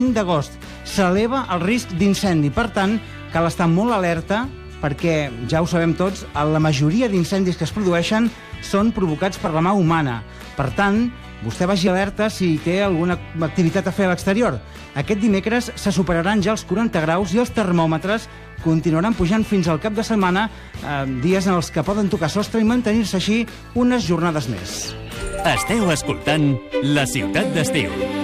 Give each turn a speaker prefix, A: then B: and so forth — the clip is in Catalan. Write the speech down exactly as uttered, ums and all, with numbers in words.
A: cinc d'agost s'eleva el risc d'incendi. Per tant, cal estar molt alerta perquè, ja ho sabem tots, la majoria d'incendis que es produeixen són provocats per la mà humana. Per tant, vostè vagi alerta si té alguna activitat a fer a l'exterior. Aquest dimecres se superaran ja els quaranta graus i els termòmetres continuaran pujant fins al cap de setmana, eh, dies en els que poden tocar sostre i mantenir-se així unes jornades més.
B: Esteu escoltant La Ciutat d'Estiu.